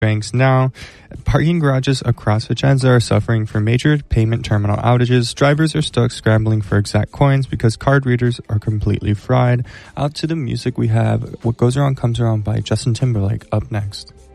banks now. Parking garages across Vicenza are suffering from major payment terminal outages. Drivers are stuck scrambling for exact coins because card readers are completely fried. Out to the music, we have What Goes Around Comes Around by Justin Timberlake up next.